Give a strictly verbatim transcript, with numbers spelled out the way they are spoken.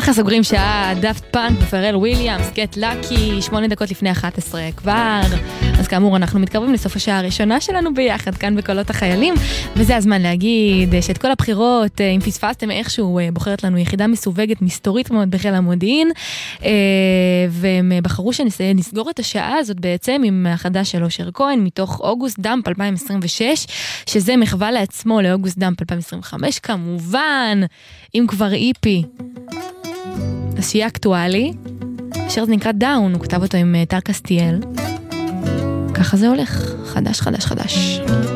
ככה סוגרים שעה, דאפט פאנק ופרל וויליאמס, גט לקי, שמונה דקות לפני אחת עשרה כבר. אז כאמור, אנחנו מתקרבים לסוף השעה הראשונה שלנו ביחד, כאן בקולות החיילים, וזה הזמן להגיד שאת כל הבחירות, אם פספסתם איכשהו, בוחרת לנו יחידה מסווגת, מסתורית מאוד בחיל המודיעין, והם בחרו שנסגור את השעה הזאת בעצם עם החדש של אושר כהן, מתוך אוגוסט דאמפ אלפיים עשרים ושש, שזה מחווה לעצמו לאוגוסט דאמפ אלפיים עשרים וחמש, כמובן, אם כבר איפי. אז שיהיה אקטואלי, אשר זה נקרא דאון, הוא כתב אותו עם טל קסטיאל. ככה זה הולך, חדש, חדש, חדש.